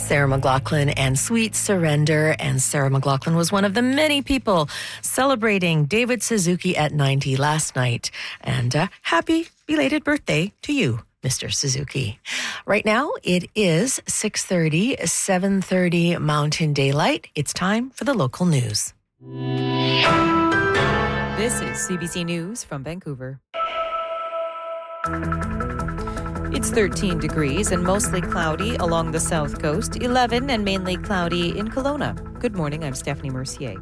Sarah McLachlan and Sweet Surrender. And Sarah McLachlan was one of the many people celebrating David Suzuki at 90 last night. And happy belated birthday to you, Mr. Suzuki. Right now, it is 6:30, 7:30 Mountain Daylight. It's time for the local news. This is CBC News from Vancouver. It's 13 degrees and mostly cloudy along the south coast, 11 and mainly cloudy in Kelowna. Good morning, I'm Stephanie Mercier.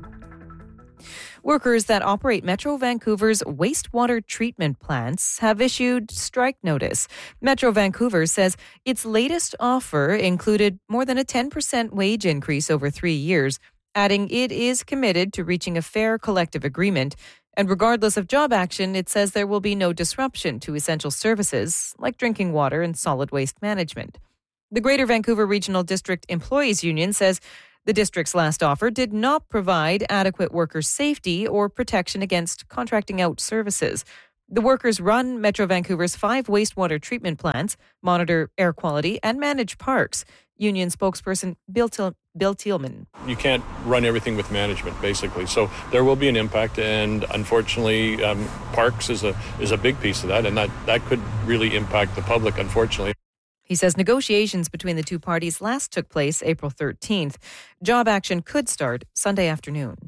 Workers that operate Metro Vancouver's wastewater treatment plants have issued strike notice. Metro Vancouver says its latest offer included more than a 10% wage increase over 3 years, adding it is committed to reaching a fair collective agreement. And regardless of job action, it says there will be no disruption to essential services like drinking water and solid waste management. The Greater Vancouver Regional District Employees Union says the district's last offer did not provide adequate worker safety or protection against contracting out services. The workers run Metro Vancouver's 5 wastewater treatment plants, monitor air quality, and manage parks. Union spokesperson Bill Thielman. You can't run everything with management, basically. So there will be an impact, and unfortunately, parks is a big piece of that, and that could really impact the public, unfortunately. He says negotiations between the two parties last took place April 13th. Job action could start Sunday afternoon.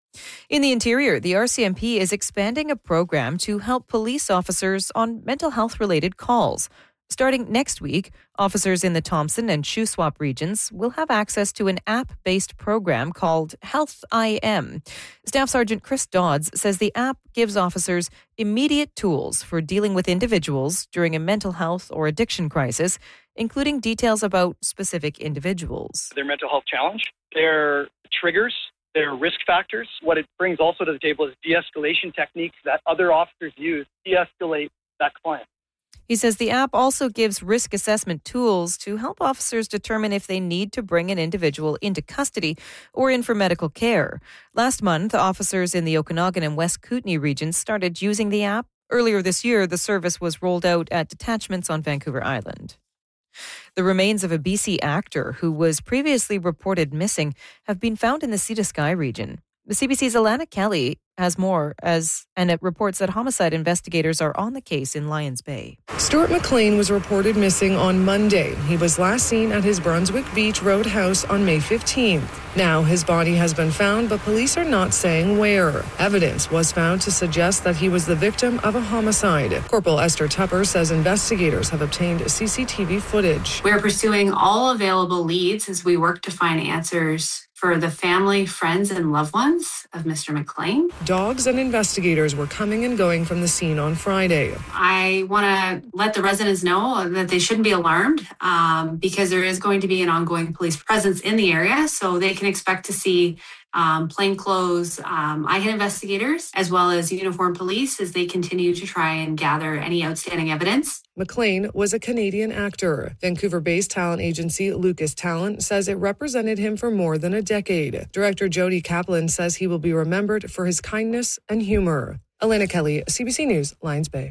In the interior, the RCMP is expanding a program to help police officers on mental health-related calls. Starting next week, officers in the Thompson and Shuswap regions will have access to an app-based program called Health IM. Staff Sergeant Chris Dodds says the app gives officers immediate tools for dealing with individuals during a mental health or addiction crisis, including details about specific individuals. Their mental health challenge, their triggers, their risk factors. What it brings also to the table is de-escalation techniques that other officers use to de-escalate that client. He says the app also gives risk assessment tools to help officers determine if they need to bring an individual into custody or in for medical care. Last month, officers in the Okanagan and West Kootenay regions started using the app. Earlier this year, the service was rolled out at detachments on Vancouver Island. The remains of a BC actor who was previously reported missing have been found in the Sea to Sky region. The CBC's Alana Kelly has more and it reports that homicide investigators are on the case in Lions Bay. Stuart McLean was reported missing on Monday. He was last seen at his Brunswick Beach Roadhouse on May 15th. Now his body has been found, but police are not saying where. Evidence was found to suggest that he was the victim of a homicide. Corporal Esther Tupper says investigators have obtained CCTV footage. We're pursuing all available leads as we work to find answers for the family, friends, and loved ones of Mr. McLean. Dogs and investigators were coming and going from the scene on Friday. I want to let the residents know that they shouldn't be alarmed because there is going to be an ongoing police presence in the area, so they can expect to see plainclothes IHIT investigators as well as uniformed police as they continue to try and gather any outstanding evidence. McLean was a Canadian actor. Vancouver-based talent agency Lucas Talent says it represented him for more than a decade. Director Jody Kaplan says he will be remembered for his kindness and humor. Alana Kelly, CBC News, Lions Bay.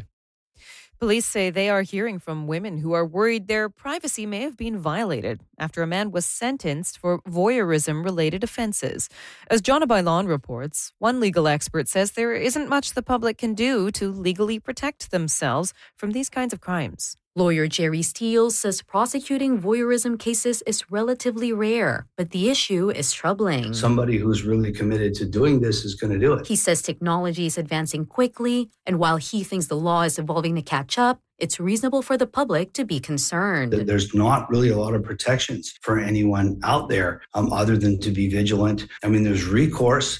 Police say they are hearing from women who are worried their privacy may have been violated after a man was sentenced for voyeurism-related offenses. As Jonna Bailon reports, one legal expert says there isn't much the public can do to legally protect themselves from these kinds of crimes. Lawyer Jerry Steele says prosecuting voyeurism cases is relatively rare, but the issue is troubling. Somebody who's really committed to doing this is going to do it. He says technology is advancing quickly, and while he thinks the law is evolving to catch up, it's reasonable for the public to be concerned. There's not really a lot of protections for anyone out there other than to be vigilant. I mean, there's recourse.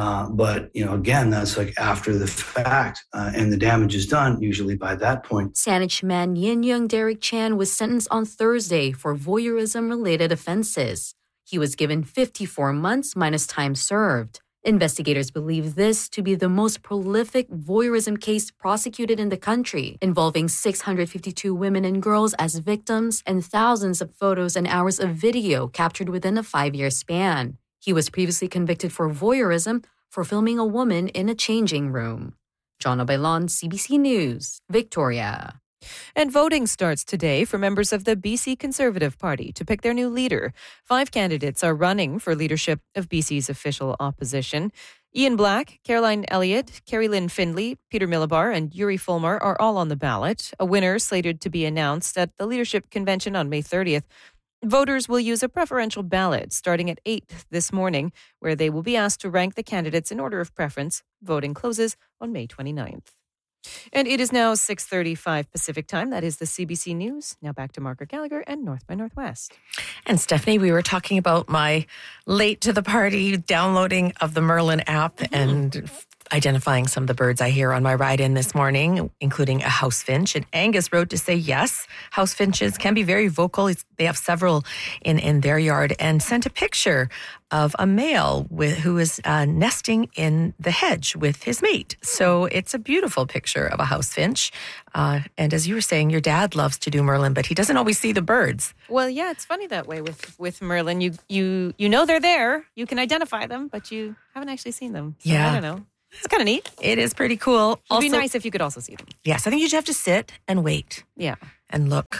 But, again, that's like after the fact and the damage is done, usually by that point. Saanich man Yin Young Derek Chan was sentenced on Thursday for voyeurism-related offenses. He was given 54 months minus time served. Investigators believe this to be the most prolific voyeurism case prosecuted in the country, involving 652 women and girls as victims and thousands of photos and hours of video captured within a 5-year span. He was previously convicted for voyeurism for filming a woman in a changing room. Jonna Bailon, CBC News, Victoria. And voting starts today for members of the BC Conservative Party to pick their new leader. 5 candidates are running for leadership of BC's official opposition. Ian Black, Caroline Elliott, Carrie Lynn Findlay, Peter Millibar, and Yuri Fulmer are all on the ballot. A winner slated to be announced at the leadership convention on May 30th. Voters will use a preferential ballot starting at 8 this morning, where they will be asked to rank the candidates in order of preference. Voting closes on May 29th. And it is now 6:35 Pacific time. That is the CBC News. Now back to Margaret Gallagher and North by Northwest. And Stephanie, we were talking about my late to the party downloading of the Merlin app and identifying some of the birds I hear on my ride in this morning, including a house finch. And Angus wrote to say, yes, house finches can be very vocal. They have several in their yard, and sent a picture of a male who is nesting in the hedge with his mate. So it's a beautiful picture of a house finch. And as you were saying, your dad loves to do Merlin, but he doesn't always see the birds. Well, yeah, it's funny that way with Merlin. You know they're there. You can identify them, but you haven't actually seen them. So yeah. I don't know. It's kind of neat. It is pretty cool. It'd be nice if you could also see them. Yes, I think you just have to sit and wait. Yeah. And look.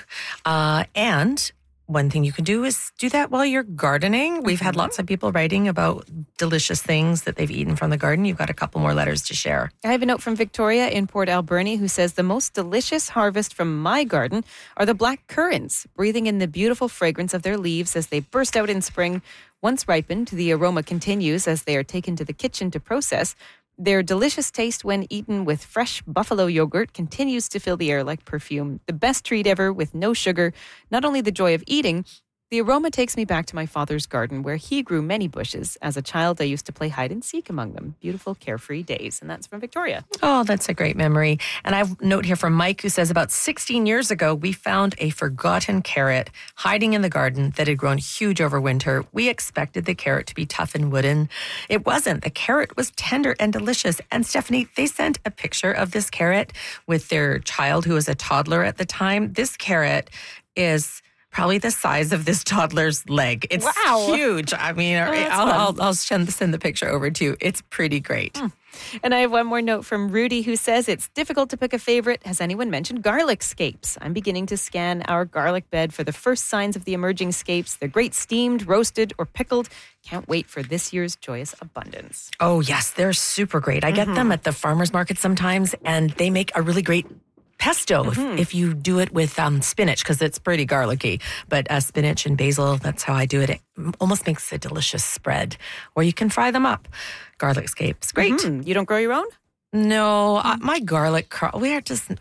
And one thing you can do is do that while you're gardening. We've had lots of people writing about delicious things that they've eaten from the garden. You've got a couple more letters to share. I have a note from Victoria in Port Alberni who says, the most delicious harvest from my garden are the black currants, breathing in the beautiful fragrance of their leaves as they burst out in spring. Once ripened, the aroma continues as they are taken to the kitchen to process. Their delicious taste when eaten with fresh buffalo yogurt continues to fill the air like perfume. The best treat ever with no sugar. Not only the joy of eating, the aroma takes me back to my father's garden where he grew many bushes. As a child, I used to play hide and seek among them. Beautiful, carefree days. And that's from Victoria. Oh, that's a great memory. And I have a note here from Mike who says about 16 years ago, we found a forgotten carrot hiding in the garden that had grown huge over winter. We expected the carrot to be tough and wooden. It wasn't. The carrot was tender and delicious. And Stephanie, they sent a picture of this carrot with their child who was a toddler at the time. This carrot is probably the size of this toddler's leg. It's huge. I mean, I'll send the picture over to you. It's pretty great. And I have one more note from Rudy who says, it's difficult to pick a favorite. Has anyone mentioned garlic scapes? I'm beginning to scan our garlic bed for the first signs of the emerging scapes. They're great steamed, roasted, or pickled. Can't wait for this year's joyous abundance. Oh, yes. They're super great. I get them at the farmer's market sometimes, and they make a really great pesto if you do it with spinach, because it's pretty garlicky. But spinach and basil, that's how I do it. It almost makes a delicious spread. Or you can fry them up. Garlic scapes. Great. You don't grow your own? No, my garlic, we've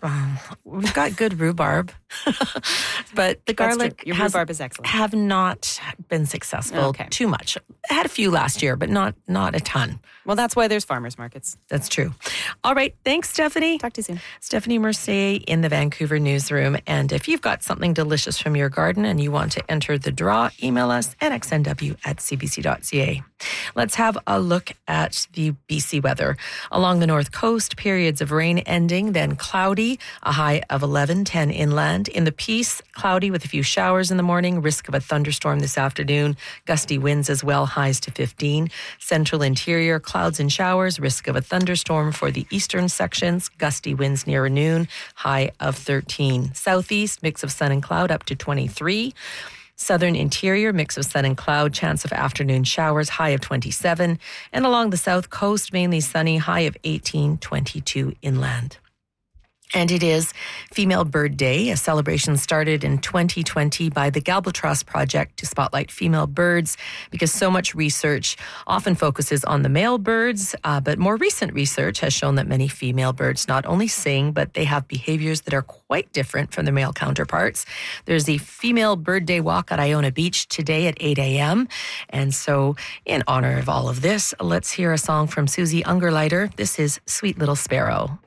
got good rhubarb. But the garlic your rhubarb is excellent. Have not been successful too much. I had a few last year, but not a ton. Well, that's why there's farmers markets. That's true. All right. Thanks, Stephanie. Talk to you soon. Stephanie Mercier in the Vancouver newsroom. And if you've got something delicious from your garden and you want to enter the draw, email us at xnw@cbc.ca. Let's have a look at the BC weather. Along the north coast, periods of rain ending, then cloudy, a high of 11, 10 inland. In the Peace, cloudy with a few showers in the morning, risk of a thunderstorm this afternoon, gusty winds as well, highs to 15. Central interior, clouds and showers, risk of a thunderstorm for the eastern sections, gusty winds near noon, high of 13. Southeast, mix of sun and cloud up to 23. Southern interior, mix of sun and cloud, chance of afternoon showers, high of 27. And along the south coast, mainly sunny, high of 18, 22 inland. And it is Female Bird Day, a celebration started in 2020 by the Galbatross Project to spotlight female birds, because so much research often focuses on the male birds, but more recent research has shown that many female birds not only sing, but they have behaviors that are quite different from their male counterparts. There's a Female Bird Day walk at Iona Beach today at 8 a.m. And so in honor of all of this, let's hear a song from Susie Ungerleider. This is Sweet Little Sparrow.